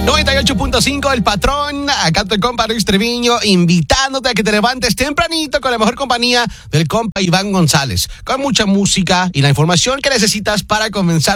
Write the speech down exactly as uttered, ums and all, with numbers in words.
noventa y ocho punto cinco El Patrón, acá tu compa Luis Treviño, invitándote a que te levantes tempranito con la mejor compañía del compa Iván González, con mucha música y la información que necesitas para comenzar